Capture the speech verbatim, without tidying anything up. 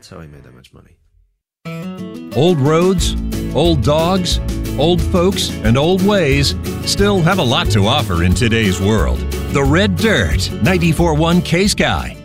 That's how he made that much money. Old roads, old dogs, old folks, and old ways still have a lot to offer in today's world. The Red Dirt, ninety-four point one K-Sky.